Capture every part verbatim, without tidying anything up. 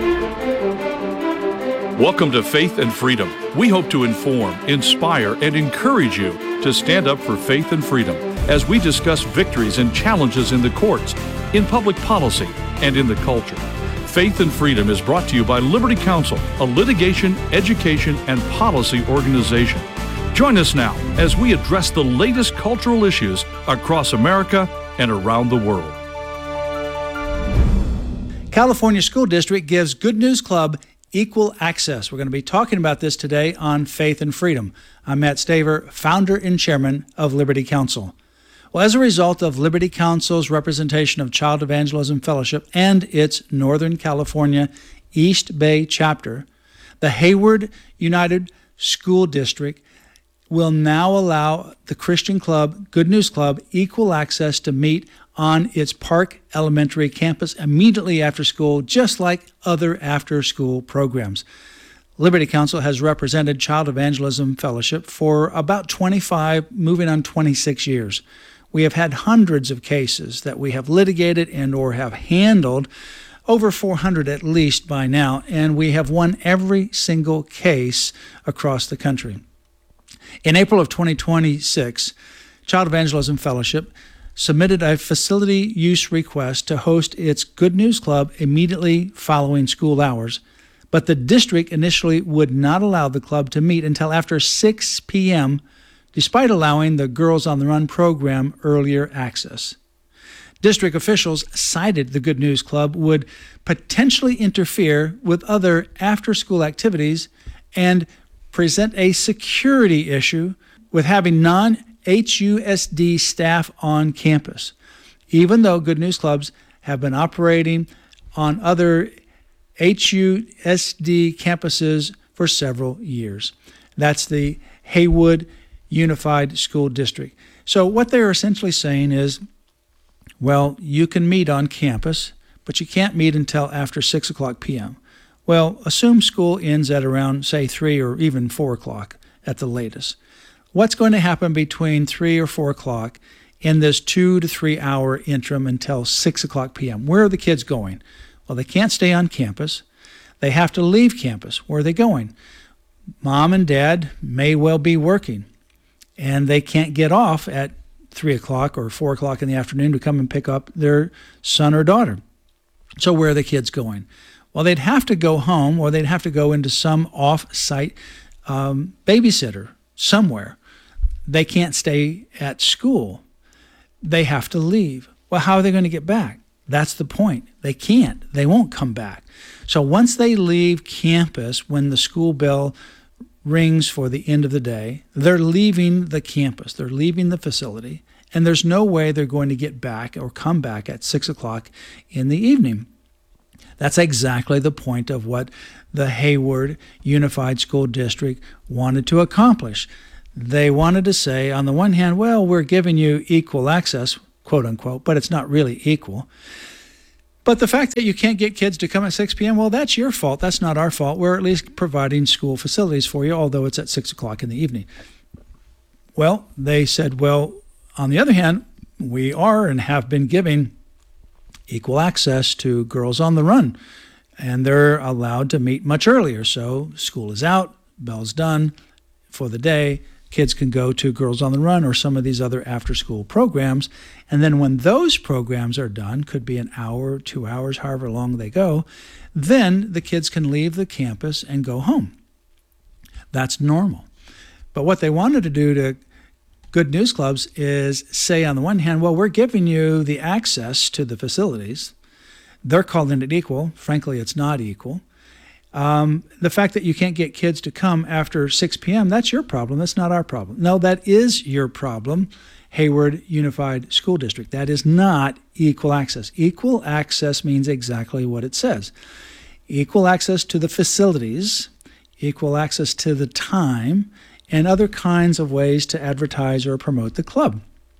Welcome to Faith and Freedom. We hope to inform, inspire, and encourage you to stand up for faith and freedom as we discuss victories and challenges in the courts, in public policy, and in the culture. Faith and Freedom is brought to you by Liberty Counsel, a litigation, education, and policy organization. Join us now as we address the latest cultural issues across America and around the world. California School District gives Good News Club equal access. We're going to be talking about this today on Faith and Freedom. I'm Matt Staver, founder and chairman of Liberty Counsel. Well, as a result of Liberty Counsel's representation of Child Evangelism Fellowship and its Northern California East Bay chapter, the Hayward United School District will now allow the Christian club, Good News Club, equal access to meet on its Park Elementary campus immediately after school, just like other after-school programs. Liberty Counsel has represented Child Evangelism Fellowship for about twenty-five, moving on twenty-six years. We have had hundreds of cases that we have litigated and or have handled, over four hundred at least by now, and we have won every single case across the country. In April of twenty twenty-six, Child Evangelism Fellowship submitted a facility use request to host its Good News Club immediately following school hours, but the district initially would not allow the club to meet until after six p.m., despite allowing the Girls on the Run program earlier access. District officials cited the Good News Club would potentially interfere with other after-school activities and present a security issue with having non-H U S D staff on campus, even though Good News Clubs have been operating on other H U S D campuses for several years. That's the Hayward Unified School District. So what they're essentially saying is, well, you can meet on campus, but you can't meet until after six o'clock p.m. Well, assume school ends at around, say, three or even four o'clock at the latest. What's going to happen between three or four o'clock in this two to three hour interim until six o'clock p.m.? Where are the kids going? Well, they can't stay on campus. They have to leave campus. Where are they going? Mom and dad may well be working, and they can't get off at three o'clock or four o'clock in the afternoon to come and pick up their son or daughter. So where are the kids going? Well, they'd have to go home, or they'd have to go into some off-site um, babysitter somewhere. They can't stay at school. They have to leave. Well, how are they going to get back? That's the point. They can't. They won't come back. So once they leave campus, when the school bell rings for the end of the day, they're leaving the campus. They're leaving the facility, and there's no way they're going to get back or come back at six o'clock in the evening. That's exactly the point of what the Hayward Unified School District wanted to accomplish. They wanted to say, on the one hand, well, we're giving you equal access, quote unquote, but it's not really equal. But the fact that you can't get kids to come at six p.m., well, that's your fault. That's not our fault. We're at least providing school facilities for you, although it's at six o'clock in the evening. Well, they said, well, on the other hand, we are and have been giving equal access to Girls on the Run, and they're allowed to meet much earlier. So school is out, bell's done for the day. Kids can go to Girls on the Run or some of these other after-school programs. And then when those programs are done, could be an hour, two hours, however long they go, then the kids can leave the campus and go home. That's normal. But what they wanted to do to Good News Clubs is say, on the one hand, well, we're giving you the access to the facilities. They're calling it equal. Frankly, it's not equal. Um, the fact that you can't get kids to come after six p.m., that's your problem. That's not our problem. No, that is your problem, Hayward Unified School District. That is not equal access. Equal access means exactly what it says. Equal access to the facilities, equal access to the time, and other kinds of ways to advertise or promote the club.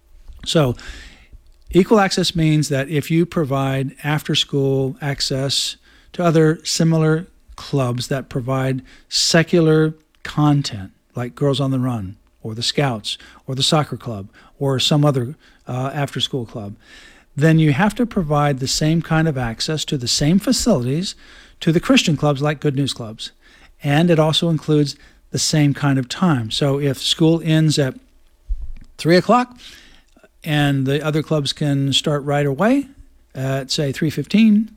So equal access means that if you provide after-school access to other similar clubs that provide secular content, like Girls on the Run, or the Scouts, or the soccer club, or some other uh, after-school club, then you have to provide the same kind of access to the same facilities to the Christian clubs like Good News Clubs. And it also includes the same kind of time. So if school ends at three o'clock and the other clubs can start right away at, say, three fifteen,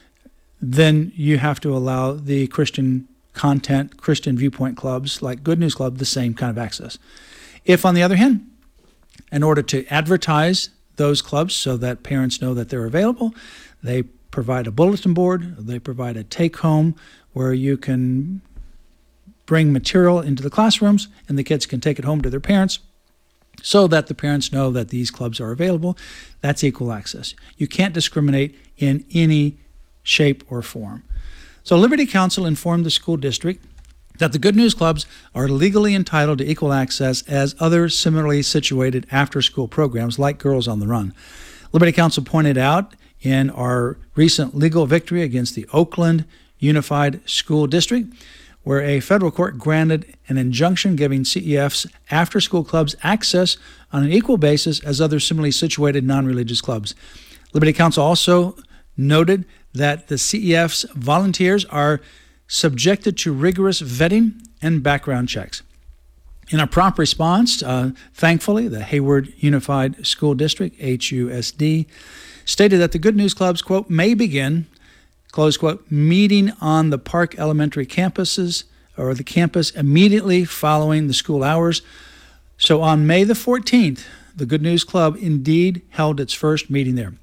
then you have to allow the Christian content, Christian viewpoint clubs like Good News Club the same kind of access. If, on the other hand, in order to advertise those clubs so that parents know that they're available, they provide a bulletin board, they provide a take-home where you can bring material into the classrooms and the kids can take it home to their parents so that the parents know that these clubs are available. That's equal access. You can't discriminate in any shape or form. So Liberty Counsel informed the school district that the Good News Clubs are legally entitled to equal access as other similarly situated after-school programs like Girls on the Run. Liberty Counsel pointed out in our recent legal victory against the Oakland Unified School District, where a federal court granted an injunction giving C E F's after-school clubs access on an equal basis as other similarly situated non-religious clubs. Liberty Counsel also noted that the C E F's volunteers are subjected to rigorous vetting and background checks. In a prompt response, uh, thankfully, the Hayward Unified School District, H U S D, stated that the Good News Clubs, quote, may begin, close quote, meeting on the Park Elementary campuses or the campus immediately following the school hours. So on May the fourteenth, the Good News Club indeed held its first meeting there.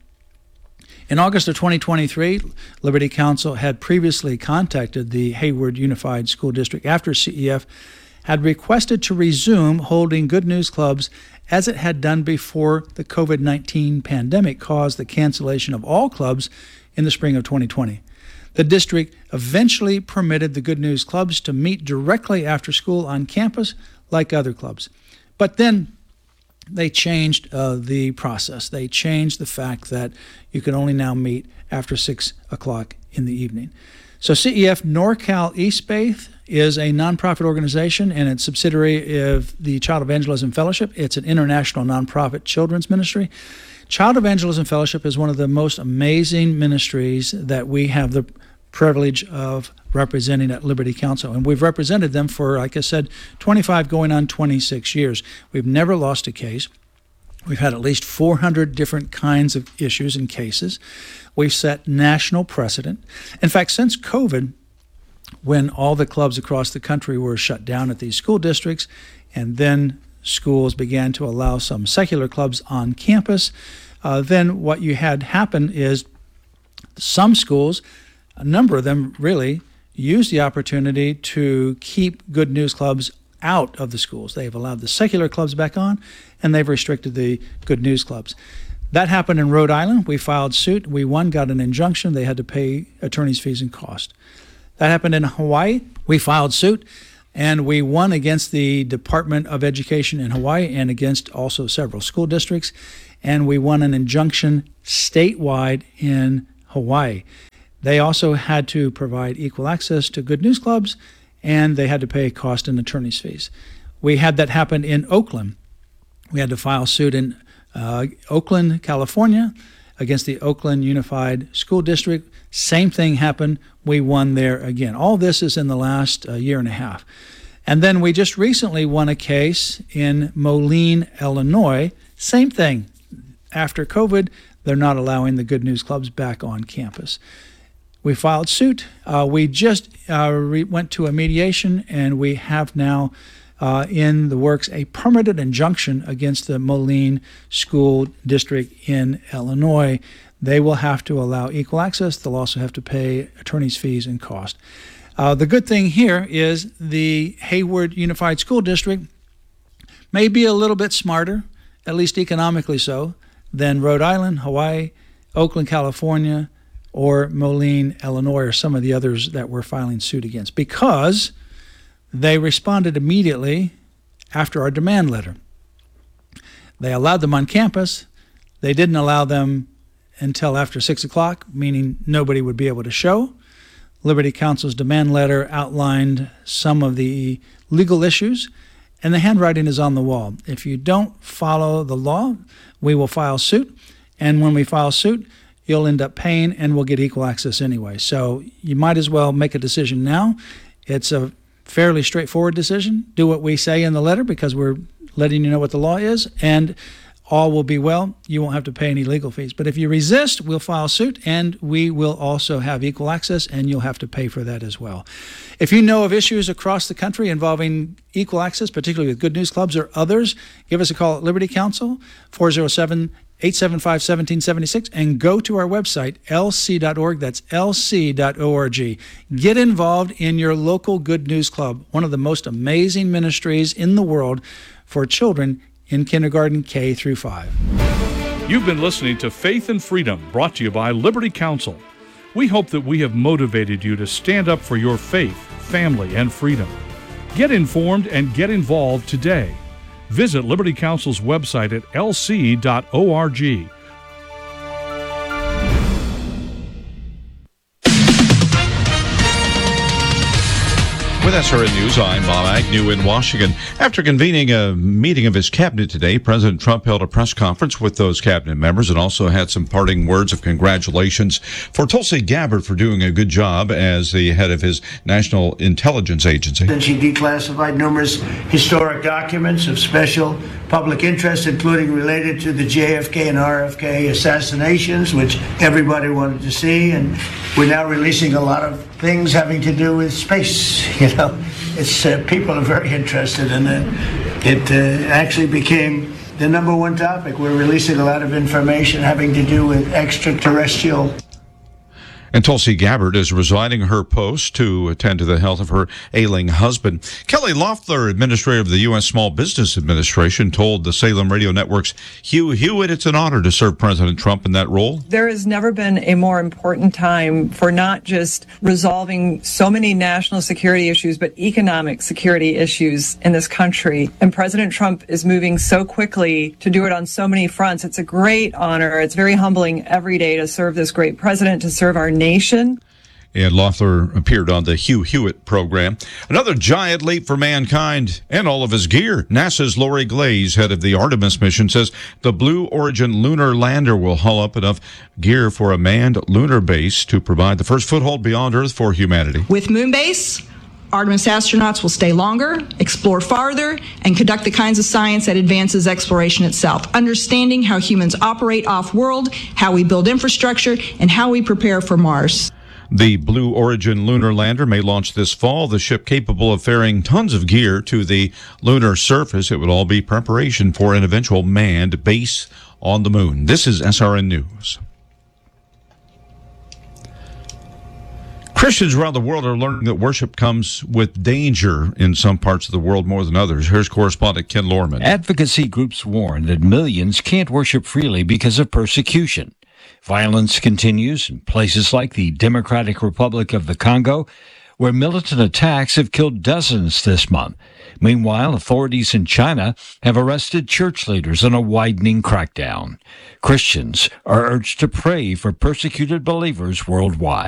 In August of twenty twenty-three, Liberty Counsel had previously contacted the Hayward Unified School District after C E F had requested to resume holding Good News Clubs as it had done before the covid nineteen pandemic caused the cancellation of all clubs in the spring of twenty twenty. The district eventually permitted the Good News Clubs to meet directly after school on campus like other clubs. But then they changed uh, the process. They changed the fact that you can only now meet after six o'clock in the evening. So C E F NorCal East Faith is a nonprofit organization and it's subsidiary of the Child Evangelism Fellowship. It's an international nonprofit children's ministry. Child Evangelism Fellowship is one of the most amazing ministries that we have the privilege of representing at Liberty Counsel. And we've represented them for, like I said, twenty-five going on twenty-six years. We've never lost a case. We've had at least four hundred different kinds of issues and cases. We've set national precedent. In fact, since COVID, when all the clubs across the country were shut down at these school districts, and then schools began to allow some secular clubs on campus, uh, then what you had happen is some schools, a number of them really, used the opportunity to keep Good News Clubs out of the schools. They've allowed the secular clubs back on, and they've restricted the Good News Clubs. That happened in Rhode Island. We filed suit. We won, got an injunction. They had to pay attorney's fees and cost. That happened in Hawaii. We filed suit, and we won against the Department of Education in Hawaii and against also several school districts, and we won an injunction statewide in Hawaii. They also had to provide equal access to Good News Clubs, and they had to pay cost and attorney's fees. We had that happen in Oakland. We had to file suit in uh, Oakland, California, against the Oakland Unified School District. Same thing happened. We won there again. All this is in the last uh, year and a half. And then we just recently won a case in Moline, Illinois. Same thing. After COVID, they're not allowing the Good News Clubs back on campus. We filed suit. Uh, we just uh, re- went to a mediation, and we have now uh, in the works a permanent injunction against the Moline School District in Illinois. They will have to allow equal access. They'll also have to pay attorney's fees and cost. Uh, the good thing here is the Hayward Unified School District may be a little bit smarter, at least economically so, than Rhode Island, Hawaii, Oakland, California, or Moline, Illinois, or some of the others that we're filing suit against, because they responded immediately after our demand letter. They allowed them on campus. They didn't allow them until after six o'clock, meaning nobody would be able to show. Liberty Counsel's demand letter outlined some of the legal issues, and the handwriting is on the wall. If you don't follow the law, we will file suit, and when we file suit, you'll end up paying and will get equal access anyway. So you might as well make a decision now. It's a fairly straightforward decision. Do what we say in the letter because we're letting you know what the law is, and all will be well. You won't have to pay any legal fees. But if you resist, we'll file suit, and we will also have equal access, and you'll have to pay for that as well. If you know of issues across the country involving equal access, particularly with Good News Clubs or others, give us a call at Liberty Counsel, four oh seven, eight seven five, one seven seven six, and go to our website, L C dot org. That's L C dot org. Get involved in your local Good News Club, one of the most amazing ministries in the world for children in kindergarten K through five. You've been listening to Faith and Freedom, brought to you by Liberty Counsel. We hope that we have motivated you to stand up for your faith, family, and freedom. Get informed and get involved today. Visit Liberty Counsel's website at L C dot org. With S R N News, I'm Bob Agnew in Washington. After convening a meeting of his cabinet today, President Trump held a press conference with those cabinet members and also had some parting words of congratulations for Tulsi Gabbard for doing a good job as the head of his National Intelligence Agency. And she declassified numerous historic documents of special public interest, including related to the J F K and R F K assassinations, which everybody wanted to see. And we're now releasing a lot of things having to do with space. You know, it's uh, people are very interested in it. It uh, actually became the number one topic. We're releasing a lot of information having to do with extraterrestrial. And Tulsi Gabbard is resigning her post to attend to the health of her ailing husband. Kelly Loeffler, administrator of the U S Small Business Administration, told the Salem Radio Network's Hugh Hewitt it's an honor to serve President Trump in that role. There has never been a more important time for not just resolving so many national security issues, but economic security issues in this country. And President Trump is moving so quickly to do it on so many fronts. It's a great honor. It's very humbling every day to serve this great president, to serve our nation. And Loeffler appeared on the Hugh Hewitt program. Another giant leap for mankind and all of his gear. NASA's Lori Glaze, head of the Artemis mission, says the Blue Origin lunar lander will haul up enough gear for a manned lunar base to provide the first foothold beyond Earth for humanity. With Moonbase, Artemis astronauts will stay longer, explore farther, and conduct the kinds of science that advances exploration itself, understanding how humans operate off-world, how we build infrastructure, and how we prepare for Mars. The Blue Origin lunar lander may launch this fall. The ship capable of ferrying tons of gear to the lunar surface. It would all be preparation for an eventual manned base on the moon. This is S R N News. Christians around the world are learning that worship comes with danger in some parts of the world more than others. Here's correspondent Ken Lorman. Advocacy groups warn that millions can't worship freely because of persecution. Violence continues in places like the Democratic Republic of the Congo, where militant attacks have killed dozens this month. Meanwhile, authorities in China have arrested church leaders in a widening crackdown. Christians are urged to pray for persecuted believers worldwide.